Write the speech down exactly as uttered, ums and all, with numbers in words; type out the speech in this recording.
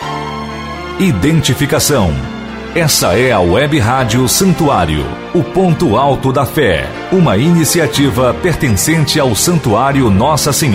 Identificação. Essa é a Web Rádio Santuário, o ponto alto da fé, uma iniciativa pertencente ao Santuário Nossa Senhora